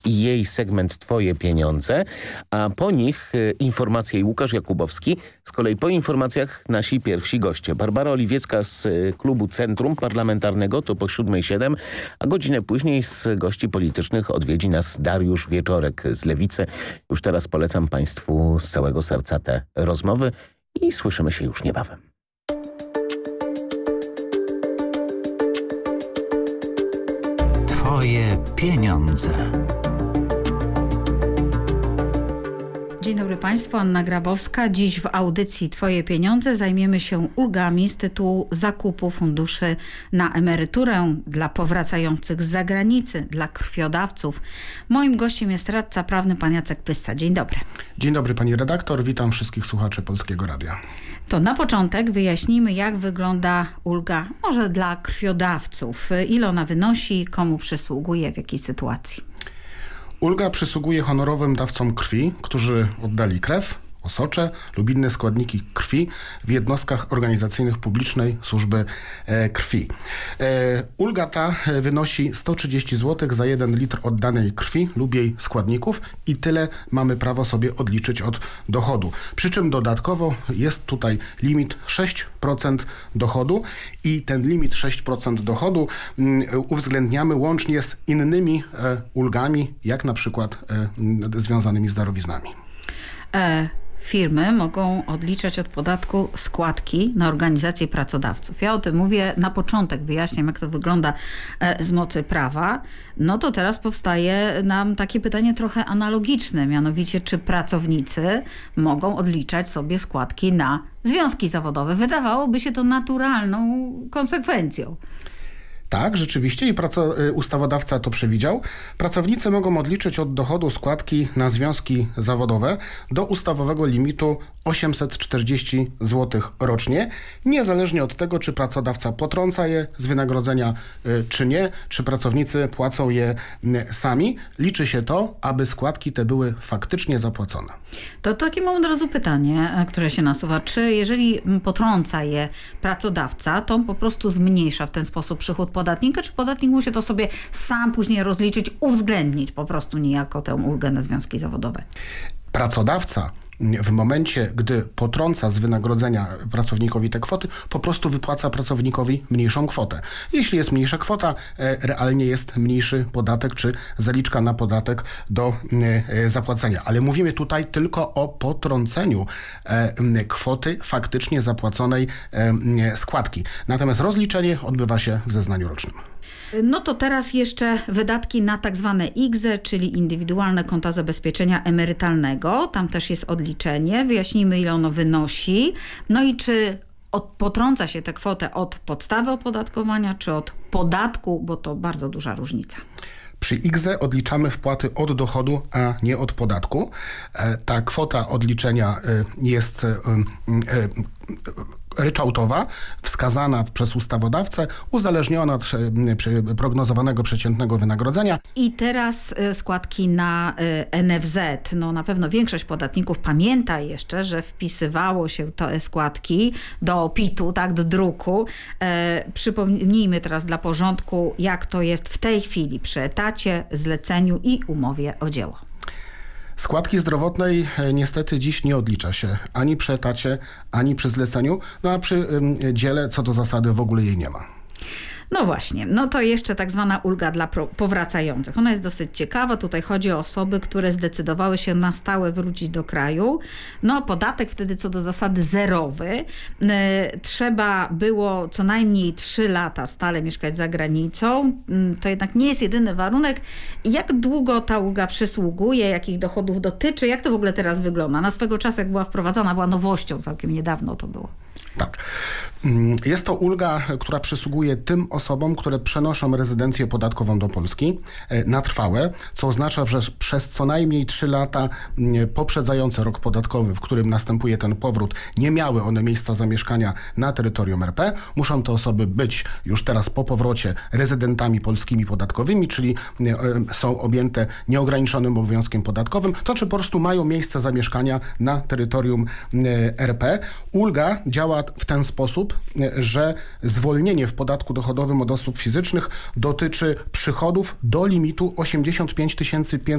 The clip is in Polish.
i jej segment Twoje pieniądze, a po nich informacje i Łukasz Jakubowski. Z kolei po informacjach nasi pierwsi goście. Barbara Oliwiecka z klubu Centrum Parlamentarnego, to po 7:07, a godzinę później z gości politycznych odwiedzi nas Dariusz Wieczorek z Lewicy. Już teraz polecam Państwu z całego serca te rozmowy i słyszymy się już niebawem. Twoje pieniądze. Dzień dobry Państwu, Anna Grabowska. Dziś w audycji Twoje pieniądze zajmiemy się ulgami z tytułu zakupu funduszy na emeryturę dla powracających z zagranicy, dla krwiodawców. Moim gościem jest radca prawny pan Jacek Pyssa. Dzień dobry. Dzień dobry pani redaktor, witam wszystkich słuchaczy Polskiego Radia. To na początek wyjaśnijmy, jak wygląda ulga może dla krwiodawców. Ile ona wynosi, komu przysługuje, w jakiej sytuacji? Ulga przysługuje honorowym dawcom krwi, którzy oddali krew, osocze lub inne składniki krwi w jednostkach organizacyjnych publicznej służby krwi. Ulga ta wynosi 130 zł za 1 litr oddanej krwi lub jej składników i tyle mamy prawo sobie odliczyć od dochodu. Przy czym dodatkowo jest tutaj limit 6% dochodu i ten limit 6% dochodu uwzględniamy łącznie z innymi ulgami, jak na przykład związanymi z darowiznami. Firmy mogą odliczać od podatku składki na organizacje pracodawców. Ja o tym mówię na początek, wyjaśniam, jak to wygląda z mocy prawa. No to teraz powstaje nam takie pytanie trochę analogiczne, mianowicie czy pracownicy mogą odliczać sobie składki na związki zawodowe. Wydawałoby się to naturalną konsekwencją. Tak, rzeczywiście i ustawodawca to przewidział. Pracownicy mogą odliczyć od dochodu składki na związki zawodowe do ustawowego limitu 840 zł rocznie, niezależnie od tego, czy pracodawca potrąca je z wynagrodzenia, czy nie, czy pracownicy płacą je sami. Liczy się to, aby składki te były faktycznie zapłacone. To takie mam od razu pytanie, które się nasuwa. Czy jeżeli potrąca je pracodawca, to on po prostu zmniejsza w ten sposób przychód podatnika, czy podatnik musi to sobie sam później rozliczyć, uwzględnić po prostu niejako tę ulgę na związki zawodowe? Pracodawca w momencie, gdy potrąca z wynagrodzenia pracownikowi te kwoty, po prostu wypłaca pracownikowi mniejszą kwotę. Jeśli jest mniejsza kwota, realnie jest mniejszy podatek czy zaliczka na podatek do zapłacenia. Ale mówimy tutaj tylko o potrąceniu kwoty faktycznie zapłaconej składki. Natomiast rozliczenie odbywa się w zeznaniu rocznym. No to teraz jeszcze wydatki na tak zwane IKZE, czyli indywidualne konta zabezpieczenia emerytalnego. Tam też jest odliczenie. Wyjaśnijmy, ile ono wynosi. No i czy potrąca się tę kwotę od podstawy opodatkowania, czy od podatku, bo to bardzo duża różnica. Przy IKZE odliczamy wpłaty od dochodu, a nie od podatku. Ta kwota odliczenia jest ryczałtowa, wskazana przez ustawodawcę, uzależniona od prognozowanego przeciętnego wynagrodzenia. I teraz składki na NFZ. No na pewno większość podatników pamięta jeszcze, że wpisywało się te składki do PIT-u, tak, do druku. Przypomnijmy teraz dla porządku, jak to jest w tej chwili przy etacie, zleceniu i umowie o dzieło. Składki zdrowotnej niestety dziś nie odlicza się ani przy etacie, ani przy zleceniu, no a przy dziele co do zasady w ogóle jej nie ma. No właśnie, no to jeszcze tak zwana ulga dla powracających. Ona jest dosyć ciekawa. Tutaj chodzi o osoby, które zdecydowały się na stałe wrócić do kraju. No podatek wtedy co do zasady zerowy. Trzeba było co najmniej 3 lata stale mieszkać za granicą. To jednak nie jest jedyny warunek. Jak długo ta ulga przysługuje? Jakich dochodów dotyczy? Jak to w ogóle teraz wygląda? Na swego czasu jak była wprowadzana, była nowością, całkiem niedawno to było. Tak. Jest to ulga, która przysługuje tym osobom, które przenoszą rezydencję podatkową do Polski na trwałe, co oznacza, że przez co najmniej 3 lata poprzedzające rok podatkowy, w którym następuje ten powrót, nie miały one miejsca zamieszkania na terytorium RP. Muszą te osoby być już teraz po powrocie rezydentami polskimi podatkowymi, czyli są objęte nieograniczonym obowiązkiem podatkowym, to czy po prostu mają miejsce zamieszkania na terytorium RP. Ulga działa w ten sposób, że zwolnienie w podatku dochodowym od osób fizycznych dotyczy przychodów do limitu 85 500